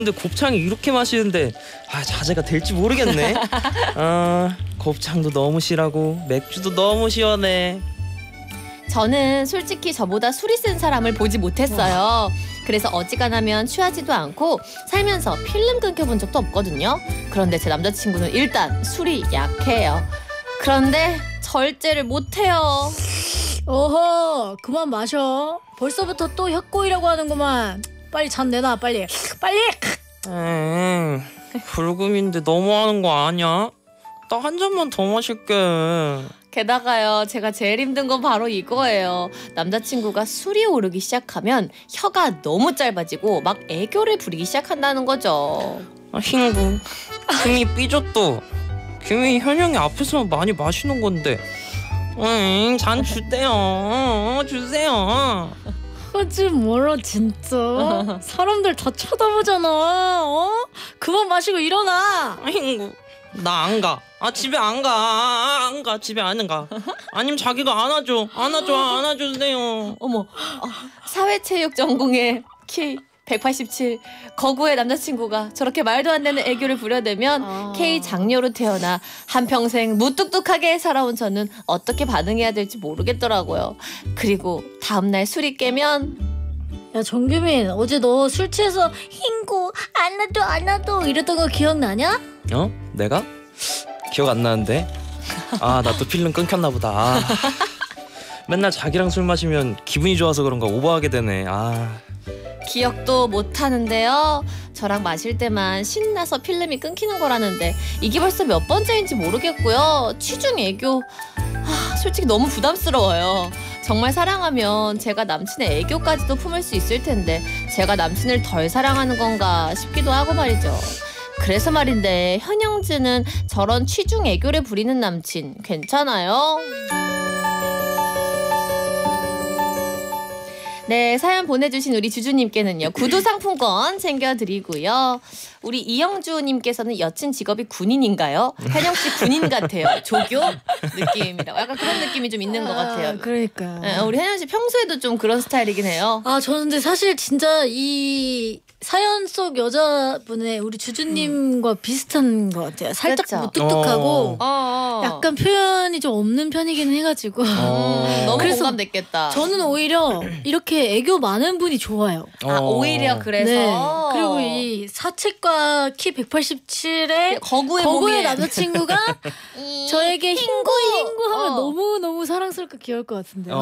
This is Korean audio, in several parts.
근데 곱창이 이렇게 마시는데 자제가 될지 모르겠네. 곱창도 너무 실하고 맥주도 너무 시원해. 저는 솔직히 저보다 술이 센 사람을 보지 못했어요. 그래서 어지간하면 취하지도 않고 살면서 필름 끊겨본 적도 없거든요. 그런데 제 남자친구는 일단 술이 약해요. 그런데 절제를 못해요. 어허, 그만 마셔. 벌써부터 또 혀꼬이라고 하는구만. 빨리 잔 내놔, 빨리. 빨리! 불금인데 너무하는 거 아니야? 나 한 잔만 더 마실게. 게다가요, 제가 제일 힘든 건 바로 이거예요. 남자친구가 술이 오르기 시작하면 혀가 너무 짧아지고 막 애교를 부리기 시작한다는 거죠. 흰구 김이 삐졌어. 김이 현영이 앞에서 많이 마시는 건데. 잔 주세요. 주세요. 하지 마라 진짜. 사람들 다 쳐다보잖아. 그만 마시고 일어나. 흰구 나 안 가. 집에 안 가. 안 가. 집에 안 가. 아니면 자기가 안아주세요. 어머, 사회체육 전공의 키 187 거구의 남자친구가 저렇게 말도 안 되는 애교를 부려대면 K 장녀로 태어나 한평생 무뚝뚝하게 살아온 저는 어떻게 반응해야 될지 모르겠더라고요. 그리고 다음날 술이 깨면 야 정규민, 어제 너 술 취해서 흰구 안아도 이랬던 거 기억나냐? 내가? 기억 안 나는데. 나 또 필름 끊겼나 보다. 맨날 자기랑 술 마시면 기분이 좋아서 그런가 오버하게 되네. 기억도 못하는데요. 저랑 마실 때만 신나서 필름이 끊기는 거라는데 이게 벌써 몇 번째인지 모르겠고요. 취중 애교 솔직히 너무 부담스러워요. 정말 사랑하면 제가 남친의 애교까지도 품을 수 있을 텐데 제가 남친을 덜 사랑하는 건가 싶기도 하고 말이죠. 그래서 말인데 현영진은 저런 취중 애교를 부리는 남친 괜찮아요? 네, 사연 보내주신 우리 주주님께는요 구두 상품권 챙겨드리고요. 우리 이영주님께서는 여친 직업이 군인인가요? 현영씨 군인 같아요. 조교 느낌이라고. 약간 그런 느낌이 좀 있는 것 같아요. 그러니까. 네, 우리 현영씨 평소에도 좀 그런 스타일이긴 해요. 저는 근데 사실 진짜 이 사연 속 여자분의 우리 주주님과 비슷한 것 같아요. 살짝 그렇죠? 무뚝뚝하고 약간 표현이 좀 없는 편이긴 해가지고 너무 그래서 공감됐겠다. 저는 오히려 이렇게 애교 많은 분이 좋아요. 오히려 그래서. 네. 그리고 이 사책과 키 187의 거구의 남자친구가 저에게 흰구 하면 너무 사랑스럽고 귀여울 것 같은데.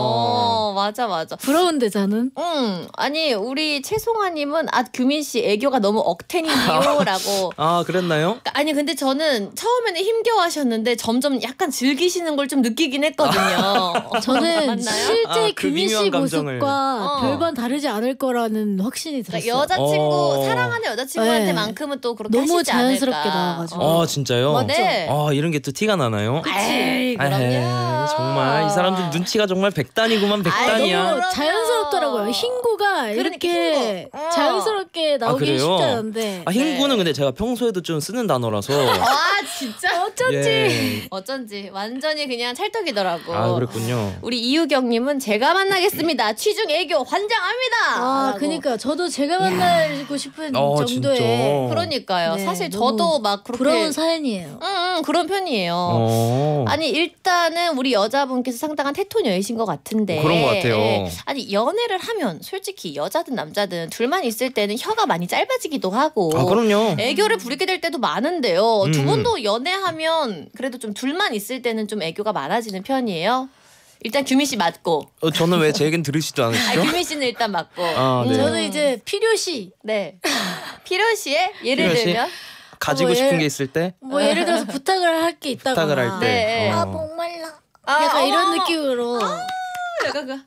맞아. 부러운데 저는. 아니 우리 최송아님은 규민 씨 애교가 너무 억텐이요라고. 그랬나요? 아니 근데 저는 처음에는 힘겨워하셨는데 점점 약간 즐기시는 걸 좀 느끼긴 했거든요. 저는 맞나요? 실제 그 규민 씨 미묘한 감정을. 모습과 별반 다르지 않을 거라는 확신이 들었어요. 그러니까 여자친구 사랑하는 여자친구한테만큼은 또 그렇게 너무 하시지 자연스럽게 않을까. 나와가지고. 진짜요? 맞죠? 네. 이런 게 또 티가 나나요? 에이, 그럼요. 정말 이 사람들 눈치가 정말 백단이구만. 백단이야. 너무 자연스럽더라고요. 흰구가 이렇게 흰구. 자연스럽게 나오기 그래요? 쉽지 않은데. 흰구는 근데 제가 평소에도 좀 쓰는 단어라서. 진짜 어쩐지. 어쩐지 완전히 그냥 찰떡이더라고. 그랬군요. 우리 이유경님은 제가 만나겠습니다. 취중 애교 환장합니다. 그러니까 저도 제가 만나고 싶은 정도의. 진짜. 그러니까요. 네, 사실 너무 저도 막 그렇게 부러운 사연이에요. 그런 편이에요. 아니 일단은 우리 여자분께서 상당한 테토녀이신 것 같은데. 그런 것 같아요. 아니 연애를 하면 솔직히 여자든 남자든 둘만 있을 때는 혀가 많이 짧아지기도 하고. 그럼요. 애교를 부리게 될 때도 많은데요. 두 분도 연애하면 그래도 좀 둘만 있을 때는 좀 애교가 많아지는 편이에요. 일단 규민 씨 맞고. 저는 왜 제 얘기는 들으시지도 않으시죠? 규민 씨는 일단 맞고. 네. 저는 이제 필요시. 네. 필요시에 예를 필요시? 들면 가지고 싶은 게 있을 때? 예를 들어서 부탁을 할 게 있다거나. 부탁을 할 때. 네. 목말라. 약간 이런 느낌으로. 약간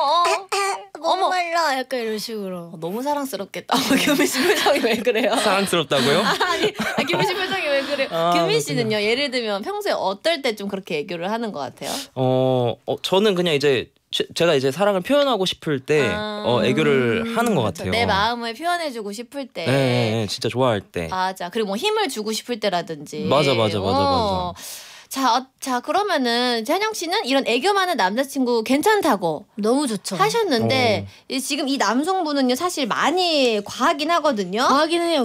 목말라. 약간 이런 식으로. 너무 사랑스럽겠다. 규민 씨 표정이 왜 그래요? 사랑스럽다고요? 규민 씨 표정이 왜 그래요? 규민 씨는요. 예를 들면 평소에 어떨 때 좀 그렇게 애교를 하는 것 같아요? 저는 그냥 이제 제가 이제 사랑을 표현하고 싶을 때 애교를 하는 것 같아요. 내 마음을 표현해주고 싶을 때. 네, 진짜 좋아할 때. 맞아. 그리고 뭐 힘을 주고 싶을 때라든지. 맞아. 자 그러면은 현영 씨는 이런 애교 많은 남자친구 괜찮다고 너무 좋죠. 하셨는데 지금 이 남성분은요 사실 많이 과하긴 하거든요. 과하긴 해요.